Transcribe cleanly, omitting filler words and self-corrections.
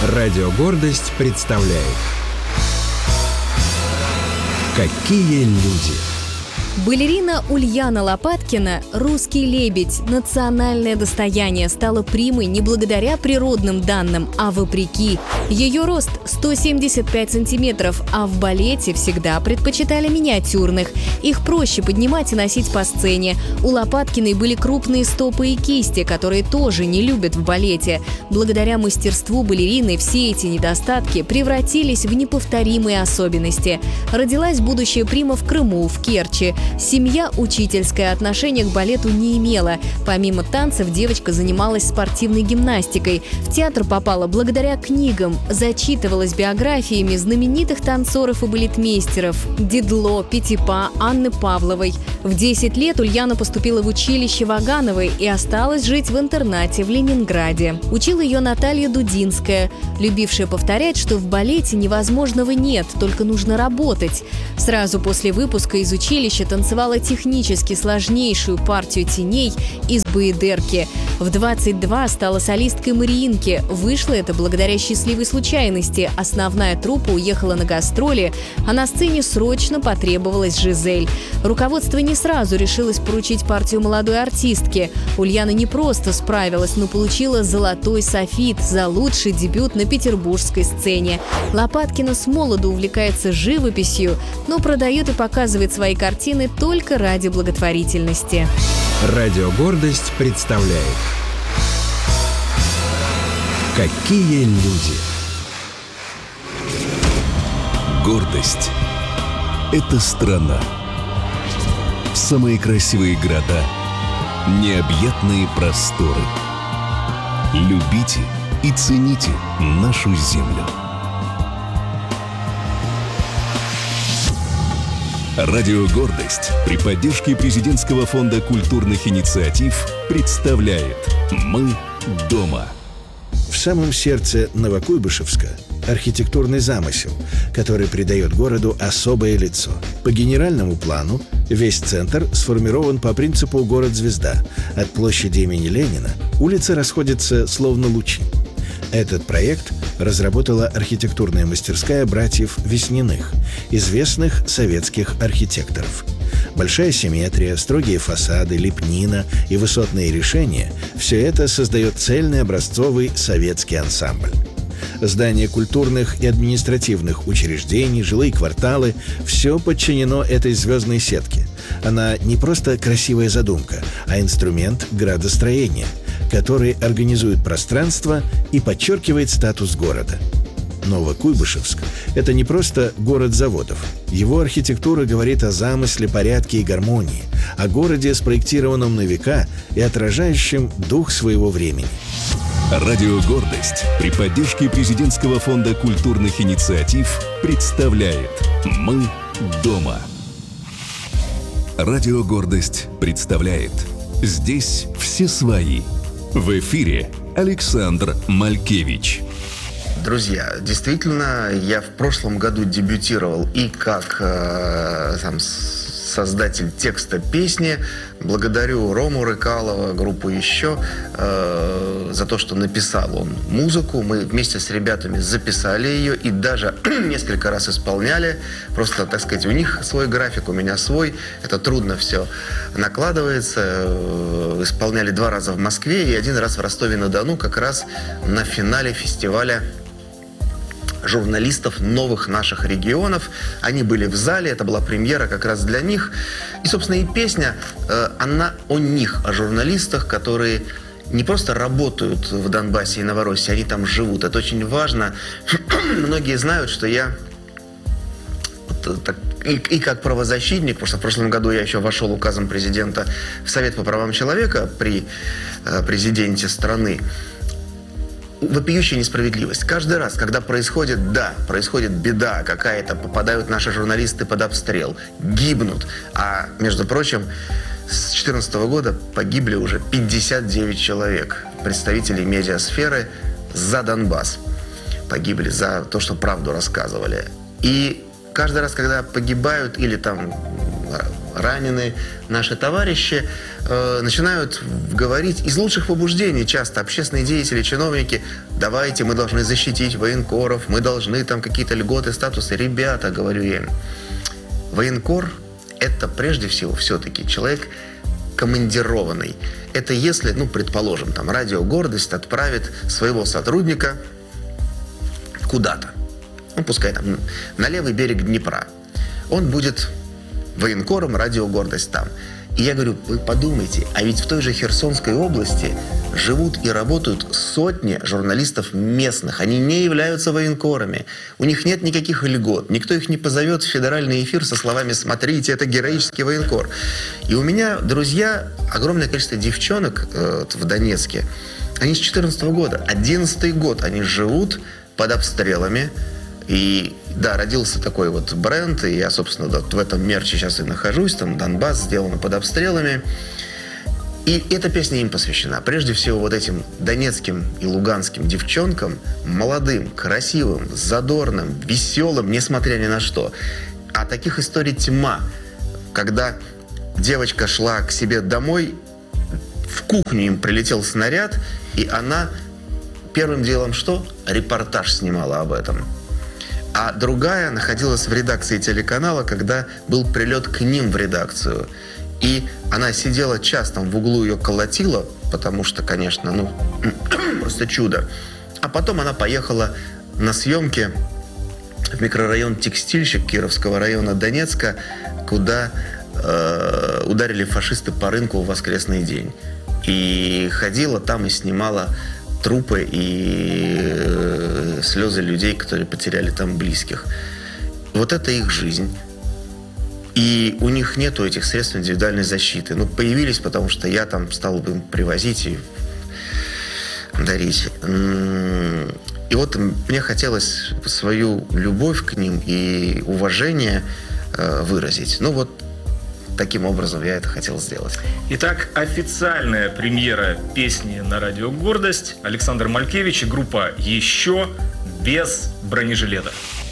Радио «Гордость» представляет «Какие люди». Балерина Ульяна Лопаткина «Русский лебедь» – национальное достояние, стала примой не благодаря природным данным, а вопреки. Ее рост 175 сантиметров, а в балете всегда предпочитали миниатюрных. Их проще поднимать и носить по сцене. У Лопаткиной были крупные стопы и кисти, которые тоже не любят в балете. Благодаря мастерству балерины все эти недостатки превратились в неповторимые особенности. Родилась будущая прима в Крыму, в Керчи. Семья учительское отношение к балету не имела. Помимо танцев девочка занималась спортивной гимнастикой. В театр попала благодаря книгам. Зачитывалась биографиями знаменитых танцоров и балетмейстеров Дидло, Пятипа, Анны Павловой. В 10 лет Ульяна поступила в училище Вагановой и осталась жить в интернате в Ленинграде. Учила ее Наталья Дудинская, любившая повторять, что в балете невозможного нет, только нужно работать. Сразу после выпуска из училища танцевала технически сложнейшую партию теней из Баядерки. В 22 стала солисткой Мариинки. Вышло это благодаря счастливой случайности. Основная труппа уехала на гастроли, а на сцене срочно потребовалась Жизель. Руководство не сразу решилось поручить партию молодой артистке. Ульяна не просто справилась, но получила золотой софит за лучший дебют на петербургской сцене. Лопаткина с молоду увлекается живописью, но продает и показывает свои картины только ради благотворительности. Радио «Гордость» представляет «Какие люди». Гордость – это страна. Самые красивые города, необъятные просторы. Любите и цените нашу землю. Радио «Гордость» при поддержке Президентского фонда культурных инициатив представляет «Мы дома». В самом сердце Новокуйбышевска архитектурный замысел, который придает городу особое лицо. По генеральному плану весь центр сформирован по принципу «город-звезда». От площади имени Ленина улицы расходятся словно лучи. Этот проект разработала архитектурная мастерская братьев Весниных, известных советских архитекторов. Большая симметрия, строгие фасады, лепнина и высотные решения – все это создает цельный образцовый советский ансамбль. Здания культурных и административных учреждений, жилые кварталы – все подчинено этой звездной сетке. Она не просто красивая задумка, а инструмент градостроения, который организует пространство и подчеркивает статус города. Новокуйбышевск – это не просто город заводов. Его архитектура говорит о замысле, порядке и гармонии, о городе, спроектированном на века и отражающем дух своего времени. Радио «Гордость» при поддержке Президентского фонда культурных инициатив представляет «Мы дома». Радио «Гордость» представляет «Здесь все свои». В эфире Александр Малькевич. Друзья, действительно, я в прошлом году дебютировал и как создатель текста песни. Благодарю Рому Рыкалова, группу «Еще» за то, что написал он музыку. Мы вместе с ребятами записали ее и даже несколько раз исполняли. Просто, так сказать, у них свой график, у меня свой. Это трудно все накладывается. Исполняли 2 раза в Москве и 1 раз в Ростове-на-Дону, как раз на финале фестиваля журналистов новых наших регионов. Они были в зале, это была премьера как раз для них. И, собственно, и песня, она о них, о журналистах, которые не просто работают в Донбассе и Новороссии, они там живут. Это очень важно. Многие знают, что я и как правозащитник, потому что в прошлом году я еще вошел указом президента в Совет по правам человека при президенте страны. Вопиющая несправедливость. Каждый раз, когда происходит беда какая-то, попадают наши журналисты под обстрел, гибнут. А, между прочим, с 2014 года погибли уже 59 человек, представителей медиасферы за Донбасс. Погибли за то, что правду рассказывали. И каждый раз, когда погибают или там ранены наши товарищи, начинают говорить из лучших побуждений часто общественные деятели, чиновники: давайте, мы должны защитить военкоров, мы должны там какие-то льготы, статусы. Ребята, говорю я им, военкор – это прежде всего все-таки человек командированный. Это если, ну, предположим, там Радио Гордость отправит своего сотрудника куда-то, ну, пускай там на левый берег Днепра. Он будет военкором Радио Гордость там. И я говорю: вы подумайте, а ведь в той же Херсонской области живут и работают сотни журналистов местных. Они не являются военкорами. У них нет никаких льгот. Никто их не позовет в федеральный эфир со словами: смотрите, это героический военкор. И у меня, друзья, огромное количество девчонок в Донецке. Они с 2014 года, 11 год, они живут под обстрелами. И да, родился такой вот бренд, и я, собственно, в этом мерче сейчас и нахожусь, там Донбасс сделано под обстрелами. И эта песня им посвящена. Прежде всего вот этим донецким и луганским девчонкам, молодым, красивым, задорным, веселым, несмотря ни на что. А таких историй тьма. Когда девочка шла к себе домой, в кухню им прилетел снаряд, и она первым делом что? Репортаж снимала об этом. А другая находилась в редакции телеканала, когда был прилет к ним в редакцию. И она сидела часто, в углу ее колотило, потому что, конечно, ну, просто чудо. А потом она поехала на съемки в микрорайон Текстильщик Кировского района Донецка, куда ударили фашисты по рынку в воскресный день. И ходила там и снимала трупы и слезы людей, которые потеряли там близких. Вот это их жизнь. И у них нету этих средств индивидуальной защиты. Ну, появились, потому что я там стал бы им привозить и дарить. И вот мне хотелось свою любовь к ним и уважение выразить. Ну вот таким образом я это хотел сделать. Итак, официальная премьера песни на Радио Гордость. Александр Малькевич и группа «Еще» без бронежилета.